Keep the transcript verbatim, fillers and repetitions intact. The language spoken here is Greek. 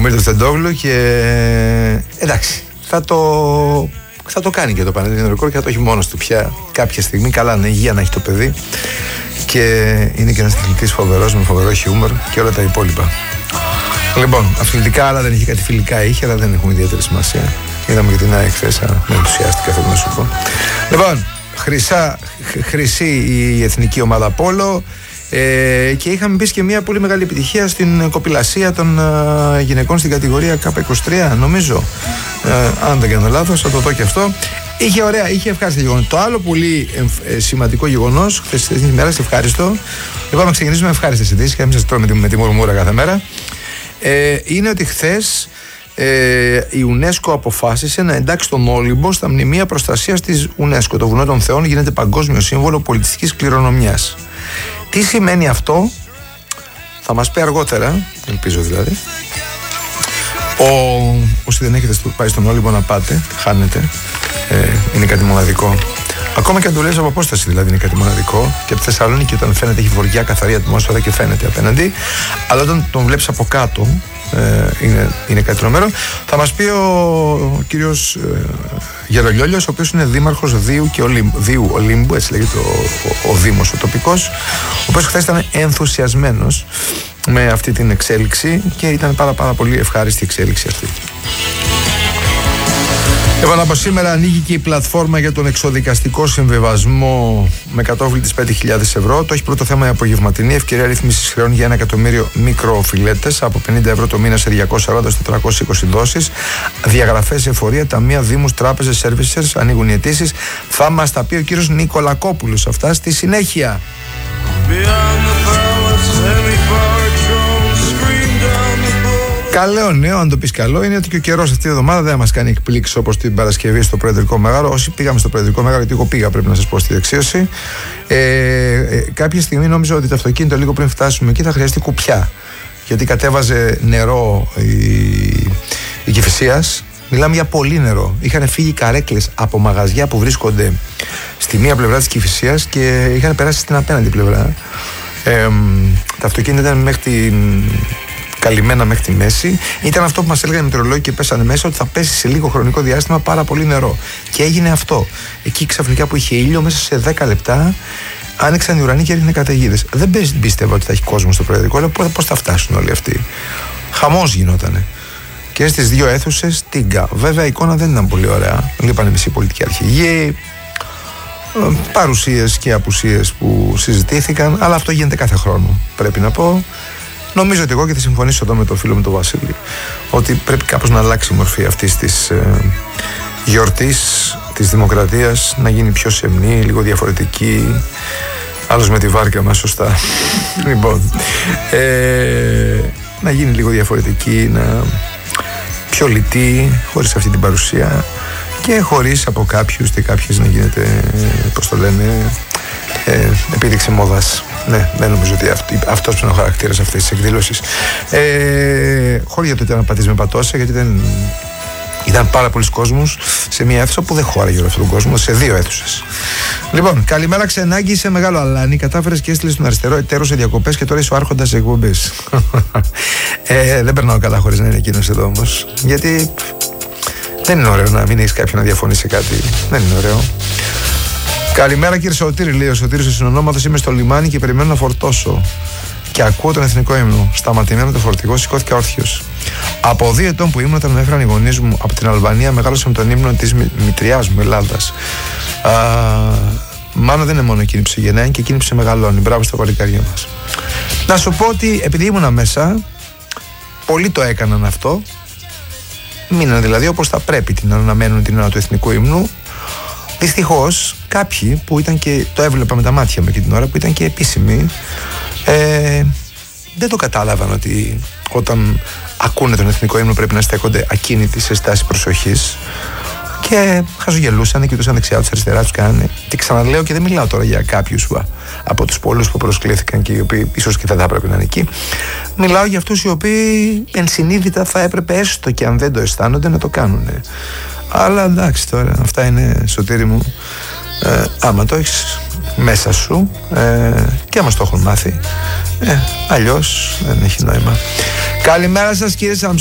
Μύρτο Τεντόγλου και εντάξει, θα το, θα το κάνει και το Πανελλήνιο Ρεκόρ και θα το έχει μόνος του πια κάποια στιγμή. Καλά, είναι υγεία να έχει το παιδί και είναι και ένας αθλητής φοβερός με φοβερό χιούμορ και όλα τα υπόλοιπα. Λοιπόν, αθλητικά άλλα δεν είχε, κάτι φιλικά είχε, αλλά δεν έχουν ιδιαίτερη σημασία. Είδαμε και την ΑΕΚ χθες, με ενθουσιάστηκα, θέλω να σου πω. Λοιπόν, χρυσά, χρυσή η εθνική ομάδα πόλο. Ε, και είχαμε πει και μια πολύ μεγάλη επιτυχία στην κοπηλασία των ε, γυναικών στην κατηγορία Κ είκοσι τρία, νομίζω. Ε, αν δεν κάνω λάθος, θα το δω και αυτό. Είχε ωραία, είχε ευχάριστα γεγονός. Το άλλο πολύ ε, σημαντικό γεγονός, χθες τη ημέρα, ευχάριστο. Λοιπόν, να ξεκινήσουμε με ευχάριστες ειδήσεις, και να μην σας τρώμε με τη μουρμούρα κάθε μέρα. Ε, είναι ότι χθες ε, η UNESCO αποφάσισε να εντάξει τον Όλυμπο στα μνημεία προστασίας της UNESCO. Το Βουνό των Θεών γίνεται παγκόσμιο σύμβολο πολιτιστικής κληρονομιάς. Τι σημαίνει αυτό, θα μας πει αργότερα, ελπίζω δηλαδή. Ο, όσοι δεν έχετε πάει στον Όλυμπο να πάτε, χάνετε, ε, είναι κάτι μοναδικό. Ακόμα και αν το λες από απόσταση δηλαδή είναι κάτι μοναδικό. Και από τη Θεσσαλονίκη όταν φαίνεται έχει βορειά, καθαρή ατμόσφαιρα και φαίνεται απέναντι. Αλλά όταν τον βλέπεις από κάτω, ε, είναι, είναι κάτι τρομερό. Θα μας πει ο, ο κύριος ε, Γερολιόλιος, ο οποίος είναι δήμαρχος Δίου και Ολύμπου, Δίου Ολύμπου, έτσι λέγεται ο, ο, ο Δήμος ο τοπικός, ο οποίος χθες ήταν ενθουσιασμένος με αυτή την εξέλιξη και ήταν πάρα πάρα πολύ ευχάριστη η εξέλιξη αυτή. Λοιπόν, από σήμερα ανοίγει και η πλατφόρμα για τον εξοδικαστικό συμβιβασμό με κατόφλι της πέντε χιλιάδες ευρώ. Το έχει πρώτο θέμα η απογευματινή ευκαιρία ρύθμισης χρεών για ένα εκατομμύριο μικροοφιλέτες από πενήντα ευρώ το μήνα σε διακόσια σαράντα έως τετρακόσιες είκοσι δόσεις. Διαγραφές, εφορία, ταμεία, δήμους, τράπεζες, services, ανοίγουν οι αιτήσεις. Θα μας τα πει ο κύριος Νικολακόπουλος αυτά στη συνέχεια. Καλό νέο, αν το πεις καλό, είναι ότι και ο καιρός αυτή τη εβδομάδα δεν μας κάνει εκπλήξεις όπως την Παρασκευή στο Προεδρικό Μέγαρο. Όσοι πήγαμε στο Προεδρικό Μέγαρο, γιατί εγώ πήγα, πρέπει να σας πω, στη δεξίωση. Ε, ε, κάποια στιγμή νόμιζα ότι το αυτοκίνητο λίγο πριν φτάσουμε εκεί θα χρειαστεί κουπιά. Γιατί κατέβαζε νερό η, η Κηφισίας. Μιλάμε για πολύ νερό. Είχαν φύγει καρέκλες από μαγαζιά που βρίσκονται στη μία πλευρά της Κηφισίας και είχαν περάσει στην απέναντι πλευρά. Ε, τα αυτοκίνητα ήταν μέχρι την. Καλυμμένα μέχρι τη μέση. Ήταν αυτό που μας έλεγαν οι μετεωρολόγοι και πέσανε μέσα, ότι θα πέσει σε λίγο χρονικό διάστημα πάρα πολύ νερό. Και έγινε αυτό. Εκεί ξαφνικά που είχε ήλιο, μέσα σε δέκα λεπτά άνοιξαν οι ουρανοί και έριχνε καταιγίδες. Δεν πίστευα ότι θα έχει κόσμο στο Προεδρικό, αλλά πώς θα φτάσουν όλοι αυτοί. Χαμός γινότανε. Και στις δύο αίθουσες τίγκα. Βέβαια η εικόνα δεν ήταν πολύ ωραία. Λείπανε μισή πολιτική αρχηγοί, παρουσίες και απουσίες που συζητήθηκαν, αλλά αυτό γίνεται κάθε χρόνο, πρέπει να πω. Νομίζω ότι εγώ, και θα συμφωνήσω εδώ με τον φίλο μου τον Βασίλη, ότι πρέπει κάπως να αλλάξει η μορφή αυτής της ε, γιορτής της δημοκρατίας, να γίνει πιο σεμνή, λίγο διαφορετική. Άλλος με τη βάρκα μας, σωστά. Λοιπόν, ε, να γίνει λίγο διαφορετική, να πιο λιτή, χωρίς αυτή την παρουσία και χωρίς από κάποιους και κάποιες να γίνεται, πώς το λένε, ε, επίδειξη μόδας. Ναι, δεν νομίζω ότι αυτό, αυτός είναι ο χαρακτήρας αυτής της εκδήλωσης. Ε, χωρίς για το ότι ήταν πατής με πατώσα, γιατί δεν, ήταν πάρα πολλοί κόσμος σε μια αίθουσα που δεν χώραγε όλο αυτόν τον κόσμο, σε δύο αίθουσες. Λοιπόν, καλημέρα Ξενάκη, σε Μεγάλο Αλάνι. Κατάφερες και έστειλες τον αριστερό εταίρο σε διακοπές και τώρα είσαι ο άρχοντας σε εκπομπές. ε, δεν περνάω καλά χωρίς να είναι εκείνος εδώ όμως. Γιατί δεν είναι ωραίο να μην έχεις κάποιον να διαφωνεί σε κάτι. Δεν είναι ωραίο. Καλημέρα κύριε Σωτήρη, λέει ο Σωτήρης ο συνονόματος. Είμαι στο λιμάνι και περιμένω να φορτώσω. Και ακούω τον εθνικό ύμνο. Σταματημένο το φορτηγό, σηκώθηκα όρθιος. Από δύο ετών που ήμουν, όταν με έφεραν οι γονείς μου από την Αλβανία, μεγάλωσα με τον ύμνο της μητριάς μου, Ελλάδας. Α, μάλλον δεν είναι μόνο εκείνη που σε γεννάει, και εκείνη που σε μεγαλώνει. Μπράβο στα παλικάρια μας. Να σου πω ότι επειδή ήμουνα μέσα, πολλοί το έκαναν αυτό. Μείναν δηλαδή όπως θα πρέπει την αναμένουν την ώρα του εθνικού ύμνου. Δυστυχώς, κάποιοι που ήταν και το έβλεπα με τα μάτια μου εκείνη την ώρα, που ήταν και επίσημοι, ε, δεν το κατάλαβαν ότι όταν ακούνε τον εθνικό ύμνο πρέπει να στέκονται ακίνητοι σε στάση προσοχής. Και χαζογελούσαν και κοιτούσαν δεξιά τους, αριστερά τους κάνανε. Και ξαναλέω, και δεν μιλάω τώρα για κάποιους από τους πολλούς που προσκλήθηκαν και οι οποίοι ίσως και θα, θα έπρεπε να είναι εκεί. Μιλάω για αυτούς οι οποίοι ενσυνείδητα θα έπρεπε, έστω και αν δεν το αισθάνονται, να το κάνουν. Αλλά εντάξει τώρα, αυτά είναι, Σωτήρη μου, ε, άμα το έχεις μέσα σου ε, και άμα το έχουν μάθει, ε, αλλιώς δεν έχει νόημα. Καλημέρα σας κύριε Σαμ.